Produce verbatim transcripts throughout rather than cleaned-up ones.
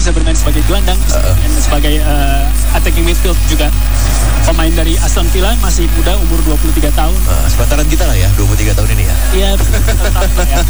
bisa bermain sebagai gelandang, bisa Uh-uh. bermain sebagai uh, attacking midfield juga. Pemain dari Aston Villa masih muda, umur dua puluh tiga tahun. Uh, sepantaran kita lah ya, dua puluh tiga tahun ini ya. Iya, tahun lah ya.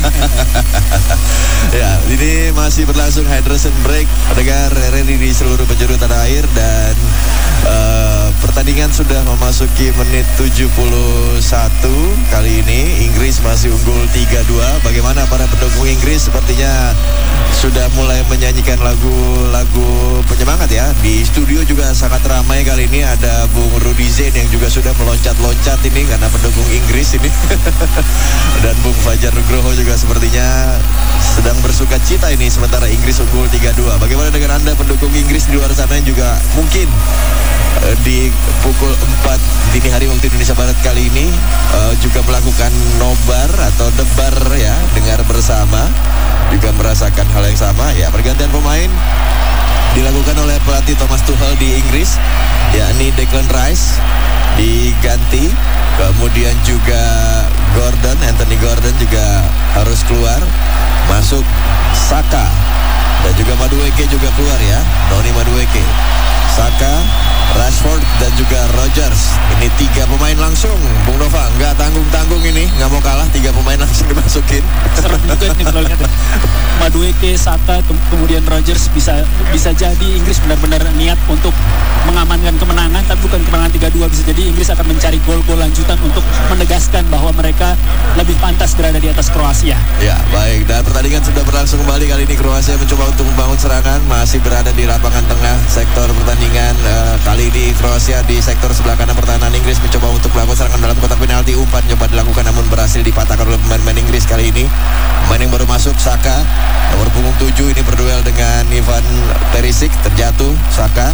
Ya, ini masih berlangsung hydration break. Pendengar ready di seluruh penjuru tanah air dan uh, pertandingan sudah memasuki menit tujuh puluh satu. Kali ini Inggris masih unggul tiga dua. Bagaimana para pendukung Inggris? Sepertinya sudah mulai menyanyikan lagu-lagu penyemangat ya. Di studio juga sangat ramai kali ini. Ada Bung Rudy Zain yang juga sudah meloncat-loncat ini karena pendukung Inggris ini. Dan Bung Fajar Nugroho juga sepertinya sedang bersuka cita ini sementara Inggris unggul tiga dua. Bagaimana dengan Anda pendukung Inggris di luar sana yang juga mungkin uh, di pukul empat dini hari waktu Indonesia Barat kali ini uh, juga melakukan nobar atau debar ya, dengar bersama, juga merasakan hal yang sama ya. Pergantian pemain dilakukan oleh pelatih Thomas Tuchel di Inggris, yakni Declan Rice diganti, kemudian juga Gordon, Anthony Gordon juga harus keluar, masuk Saka dan juga Madueke juga keluar ya, Noni Madueke, Saka, Rashford dan juga Rodgers. Ini tiga pemain langsung, Bung Nova, nggak tanggung-tanggung ini, nggak mau kalah, tiga pemain langsung dimasukin. Serem juga nih kalau lihat ya. Madueke, Saka, kemudian Rodgers, bisa bisa jadi Inggris benar-benar niat untuk mengamankan kemenangan, tapi bukan kemenangan tiga dua, bisa jadi Inggris akan mencari gol-gol lanjutan untuk menegaskan bahwa mereka lebih pantas berada di atas Kroasia. Ya, baik, dan pertandingan sudah berlangsung kembali. Kali ini Kroasia mencoba untuk membangun serangan, masih berada di lapangan tengah sektor pertandingan. Uh, kali ini Kroasia di sektor sebelah kanan pertahanan Inggris mencoba untuk melakukan serangan dalam kotak penalti. Umpan coba dilakukan namun berhasil dipatahkan oleh pemain-pemain Inggris kali ini. Pemain yang baru masuk, Saka, nomor punggung tujuh, ini berduel dengan Ivan Perisic, terjatuh Saka.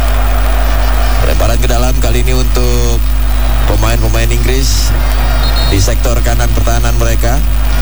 Lemparan ke dalam kali ini untuk pemain-pemain Inggris di sektor kanan pertahanan mereka.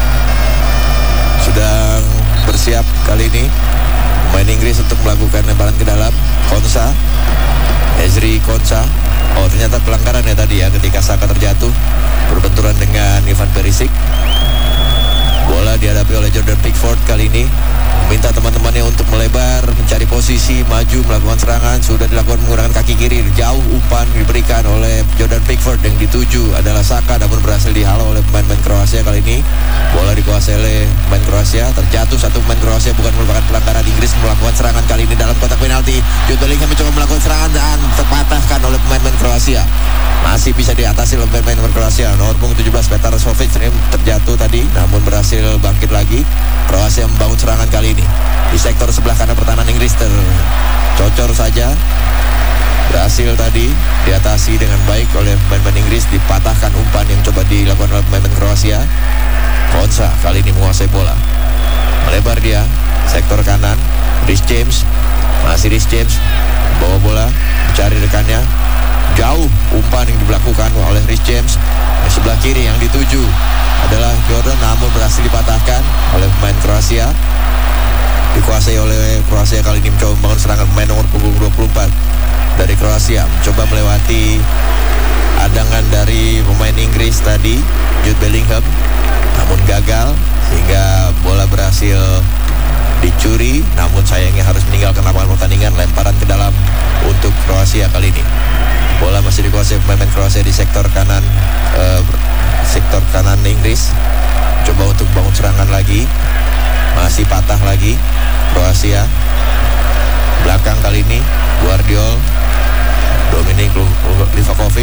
Sedang bersiap kali ini pemain Inggris untuk melakukan lemparan ke dalam. Konsa, Ezri Konsa. Oh, ternyata pelanggaran ya tadi ya ketika Saka terjatuh berbenturan dengan Ivan Perisic. Bola dihadapi oleh Jordan Pickford kali ini, minta teman-temannya untuk melebar, mencari posisi, maju, melakukan serangan. Sudah dilakukan menggunakan kaki kiri, jauh umpan diberikan oleh Jordan Pickford. Yang dituju adalah Saka, namun berhasil dihalau oleh pemain-pemain Kroasia kali ini. Bola dikuasai oleh pemain Kroasia, terjatuh satu pemain Kroasia, bukan merupakan pelanggaran. Inggris melakukan serangan kali ini dalam kotak penalti. Jude Bellingham mencoba melakukan serangan dan terpatahkan oleh pemain-pemain Kroasia. Masih bisa diatasi oleh pemain-pemain Kroasia. Nomor punggung tujuh belas Petar Sovic ini terjatuh tadi, namun berhasil bangkit lagi. Kroasia membangun serangan kali ini di sektor sebelah kanan pertahanan Inggris, tercocor saja, berhasil tadi diatasi dengan baik oleh pemain-pemain Inggris. Dipatahkan umpan yang coba dilakukan oleh pemain Kroasia. Konsa kali ini menguasai bola, melebar dia sektor kanan. Reece James, masih Reece James bawa bola, mencari rekannya, jauh umpan yang dilakukan oleh Reece James. Di sebelah kiri yang dituju adalah Gordon, namun berhasil dipatahkan oleh pemain Kroasia. Dikuasai oleh Kroasia kali ini, mencoba membangun serangan. Pemain nomor punggung dua puluh empat dari Kroasia mencoba melewati adangan dari pemain Inggris tadi, Jude Bellingham, namun gagal sehingga bola berhasil dicuri, namun sayangnya harus meninggalkan lapangan pertandingan. Lemparan ke dalam untuk Kroasia kali ini. Bola masih dikuasai pemain Kroasia di sektor kanan, uh, sektor kanan Inggris. Coba untuk bangun serangan lagi, masih patah lagi Kroasia. Belakang kali ini Guardiol, Dominik Livakovic,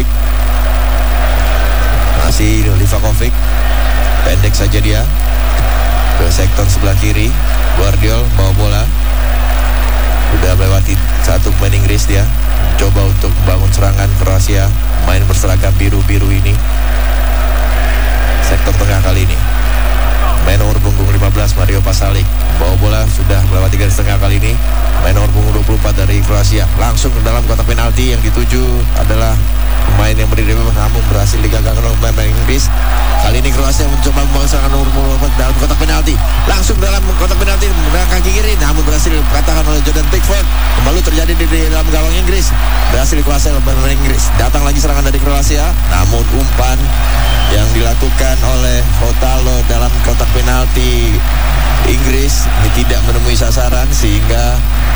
masih Livakovic, pendek saja dia ke sektor sebelah kiri. Guardiol bawa bola, sudah melewati satu pemain Inggris dia. Coba untuk membangun serangan Kroasia, main berseragam biru-biru ini. Sektor tengah kali ini main nomor punggung lima belas Mario Pasalic bawa bola, sudah melewati garis tengah kali ini. Main nomor punggung dua puluh empat dari Kroasia langsung ke dalam kotak penalti. Yang dituju adalah pemain yang berdiri namun berhasil digagalkan oleh pemain Inggris. Kali ini Kroasia mencoba membangun serangan nomor dua puluh empat dalam kotak penalti, langsung dalam kotak penalti menggunakan kaki kiri, namun berhasil dikatakan oleh Jordan Pickford. Kembali terjadi di dalam gawang Inggris, berhasil dikuasai oleh pemain Inggris. Datang lagi serangan dari Kroasia, namun umpan yang dilakukan oleh Hotalo dalam kotak penalti Inggris ini tidak menemui sasaran sehingga